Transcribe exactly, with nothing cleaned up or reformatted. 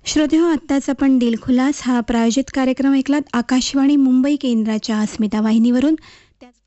श्रोतेहो, आत्ताच आपण दिलखुलास हा प्रायोजित कार्यक्रम ऐकलात आकाशवाणी मुंबई केंद्राच्या अस्मिता वाहिनीवरून. त्याच